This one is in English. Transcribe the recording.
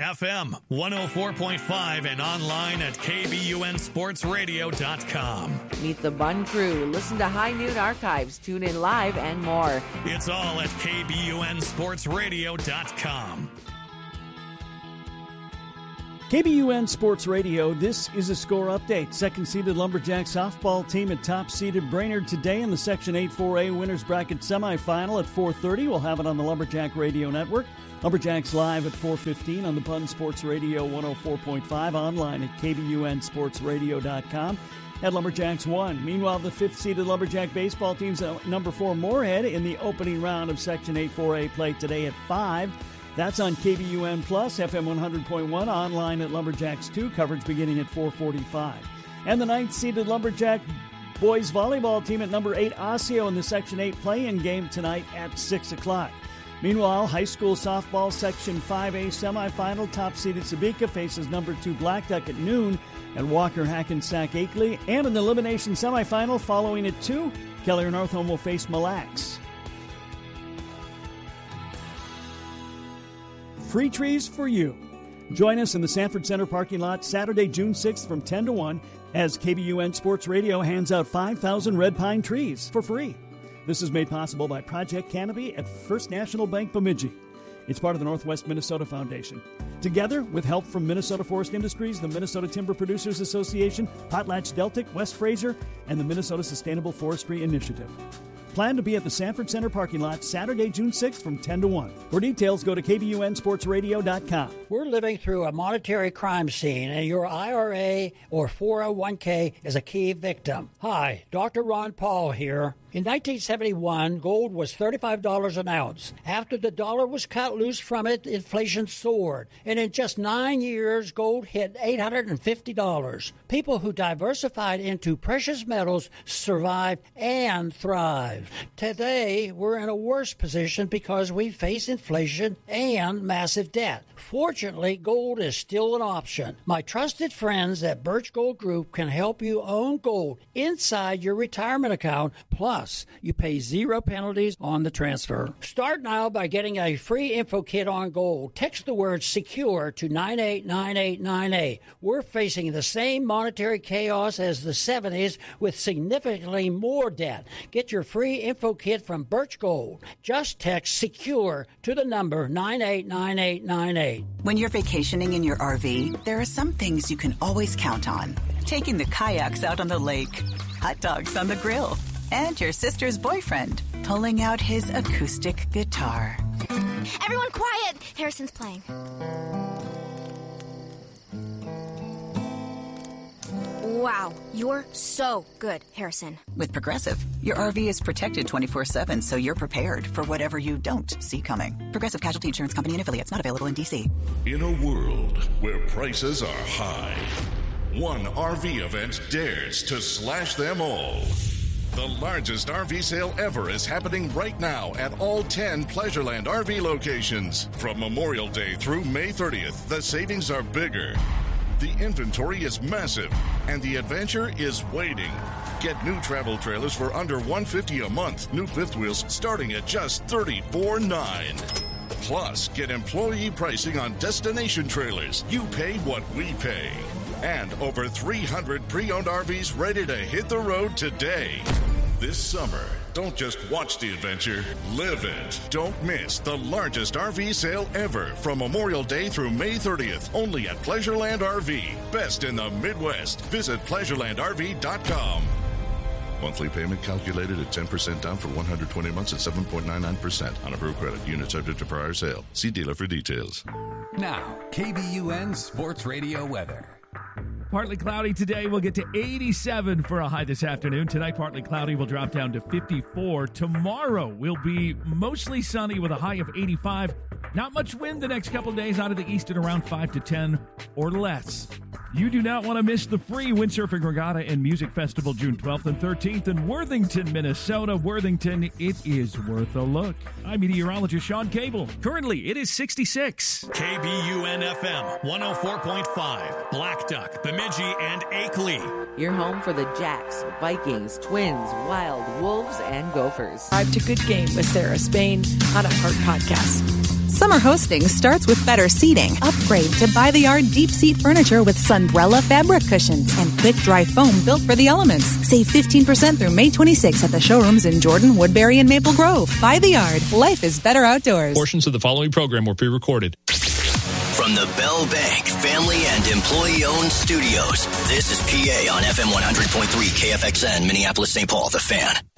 FM 104.5 and online at KBUNSportsRadio.com. Meet the Bun Crew, listen to High Noon archives, tune in live, and more. It's all at KBUNSportsRadio.com. KBUN Sports Radio, this is a score update. Second-seeded Lumberjack softball team at top-seeded Brainerd today in the Section 8-4A Winners Bracket semifinal at 4:30. We'll have it on the Lumberjack Radio Network. Lumberjacks live at 4:15 on the Bun Sports Radio 104.5, online at KBUNSportsRadio.com. At Lumberjacks 1. Meanwhile, the fifth-seeded Lumberjack baseball team's number 4 Moorhead in the opening round of Section 8-4A play today at 5. That's on KBUN Plus, FM 100.1, online at Lumberjacks 2, coverage beginning at 4:45. And the ninth-seeded Lumberjack boys volleyball team at number 8 Osseo in the Section 8 play-in game tonight at 6 o'clock. Meanwhile, high school softball Section 5A semifinal, top-seeded Sabika faces number 2 Blackduck at noon at Walker Hackensack Akeley. And an elimination semifinal following at 2, Keller Northome will face Mille Lacs. Free trees for you. Join us in the Sanford Center parking lot Saturday, June 6th from 10 to 1 as KBUN Sports Radio hands out 5,000 red pine trees for free. This is made possible by Project Canopy at First National Bank Bemidji. It's part of the Northwest Minnesota Foundation. Together, with help from Minnesota Forest Industries, the Minnesota Timber Producers Association, PotlatchDeltic, West Fraser, and the Minnesota Sustainable Forestry Initiative. Plan to be at the Sanford Center parking lot Saturday, June 6th from 10 to 1. For details, go to KBUNSportsRadio.com. We're living through a monetary crime scene, and your IRA or 401k is a key victim. Hi, Dr. Ron Paul here. In 1971, gold was $35 an ounce. After the dollar was cut loose from it, inflation soared. And in just 9 years, gold hit $850. People who diversified into precious metals survived and thrived. Today, we're in a worse position because we face inflation and massive debt. Fortunately, gold is still an option. My trusted friends at Birch Gold Group can help you own gold inside your retirement account. Plus, you pay 0 penalties on the transfer. Start now by getting a free info kit on gold. Text the word SECURE to 989898. We're facing the same monetary chaos as the 70s with significantly more debt. Get your free info kit from Birch Gold. Just text SECURE to the number 989898. When you're vacationing in your RV, there are some things you can always count on. Taking the kayaks out on the lake, hot dogs on the grill, and your sister's boyfriend pulling out his acoustic guitar. Everyone quiet! Harrison's playing. Wow, you're so good, Harrison. With Progressive, your RV is protected 24/7, so you're prepared for whatever you don't see coming. Progressive Casualty Insurance Company and affiliates, not available in D.C. In a world where prices are high, one RV event dares to slash them all. The largest RV sale ever is happening right now at all 10 Pleasureland RV locations. From Memorial Day through May 30th, the savings are bigger. The inventory is massive, and the adventure is waiting. Get new travel trailers for under $150 a month. New fifth wheels starting at just $34.9. Plus, get employee pricing on destination trailers. You pay what we pay. And over 300 pre-owned RVs ready to hit the road today. This summer, don't just watch the adventure, live it. Don't miss the largest RV sale ever from Memorial Day through May 30th, only at Pleasureland RV. Best in the Midwest. Visit PleasurelandRV.com. Monthly payment calculated at 10% down for 120 months at 7.99% on approved credit. Unit subject to prior sale. See dealer for details. Now, KBUN Sports Radio weather. Partly cloudy today. We'll get to 87 for a high this afternoon. Tonight, partly cloudy. We'll drop down to 54. Tomorrow will be mostly sunny with a high of 85. Not much wind the next couple of days out of the east at around 5 to 10 or less. You do not want to miss the free Windsurfing Regatta and Music Festival June 12th and 13th in Worthington, Minnesota. Worthington, it is worth a look. I'm meteorologist Sean Cable. Currently, it is 66. KBUN-FM 104.5, Black Duck, Bemidji, and Akeley. Your home for the Jacks, Vikings, Twins, Wild, Wolves, and Gophers. Subscribe to Good Game with Sarah Spain on a Heart Podcast. Summer hosting starts with better seating. Upgrade to By the Yard deep seat furniture with Sunbrella fabric cushions and quick dry foam built for the elements. Save 15% through May 26 at the showrooms in Jordan, Woodbury, and Maple Grove. By the Yard. Life is better outdoors. Portions of the following program were pre-recorded. From the Bell Bank family and employee-owned studios, this is PA on FM 100.3 KFXN, Minneapolis, St. Paul, The Fan.